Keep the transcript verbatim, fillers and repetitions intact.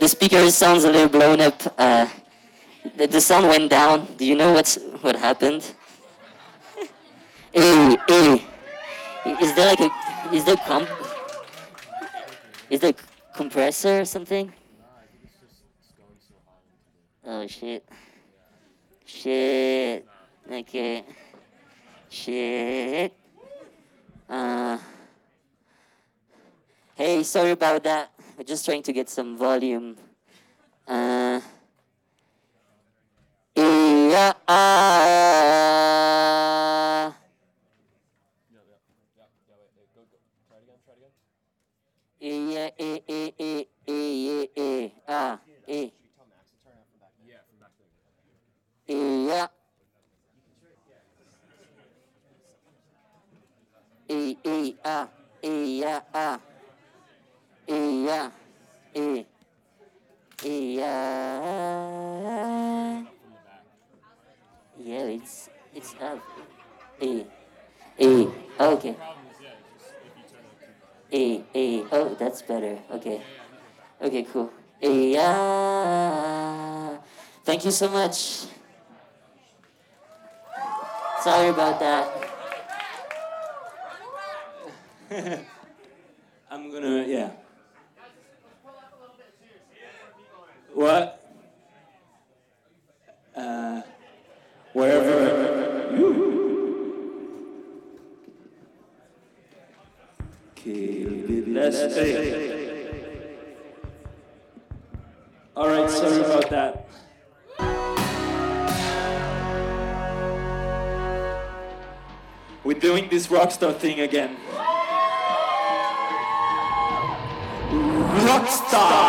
the speaker sounds a little blown up. Uh, the, the sound went down. Do you know what's what happened? Hey, hey, is there like a is there comp is there compressor or something? Oh shit, shit. Okay, shit. Uh, hey, sorry about that. We're just trying to get some volume. Uh, yeah, uh, yeah, eh, eh, eh, eh, eh, eh, ah, eh, yeah, eh, eh, ah, eh, yeah, ah, eh, yeah, eh, eh, yeah. Yeah, it's it's up. Eh, eh, okay. Eh, eh, oh, that's better. Okay. Okay, cool. Eh, yeah. Thank you so much. Sorry about that. I'm gonna, yeah. What? Uh, wherever. Okay, let's stay. All right, sorry about that. We're doing this rockstar thing again. Rockstar!